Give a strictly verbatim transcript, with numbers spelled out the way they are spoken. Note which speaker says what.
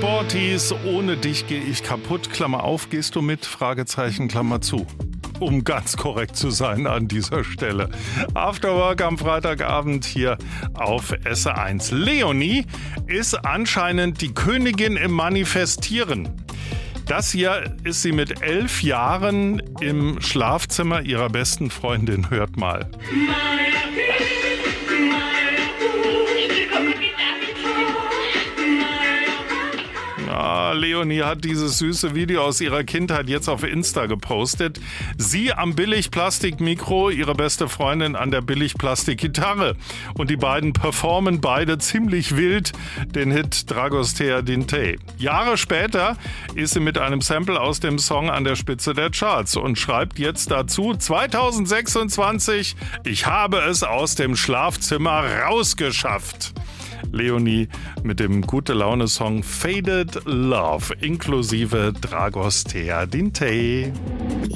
Speaker 1: Sporties, ohne dich gehe ich kaputt, Klammer auf, gehst du mit, Fragezeichen, Klammer zu. Um ganz korrekt zu sein an dieser Stelle. Afterwork am Freitagabend hier auf S R eins. Leonie ist anscheinend die Königin im Manifestieren. Das hier ist sie mit elf Jahren im Schlafzimmer ihrer besten Freundin. Hört mal. Ah, Leonie hat dieses süße Video aus ihrer Kindheit jetzt auf Insta gepostet. Sie am Billig-Plastik-Mikro, ihre beste Freundin an der Billig-Plastik-Gitarre. Und die beiden performen beide ziemlich wild den Hit Dragostea din Tei. Jahre später ist sie mit einem Sample aus dem Song an der Spitze der Charts und schreibt jetzt dazu: zweitausendsechsundzwanzig, ich habe es aus dem Schlafzimmer rausgeschafft. Leonie mit dem Gute-Laune-Song Faded Love inklusive Dragostea din Tei.